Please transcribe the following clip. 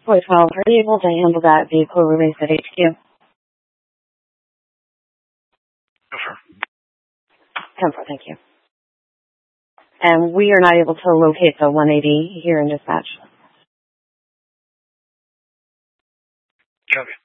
412, are you able to handle that vehicle release at HQ? Confirm, thank you. And we are not able to locate the 180 here in dispatch. Okay.